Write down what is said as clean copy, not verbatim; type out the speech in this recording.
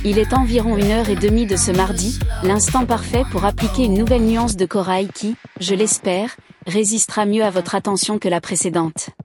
Il est environ 1h30 de ce mardi, l'instant parfait pour appliquer une nouvelle nuance de corail qui, je l'espère, résistera mieux à votre attention que la précédente.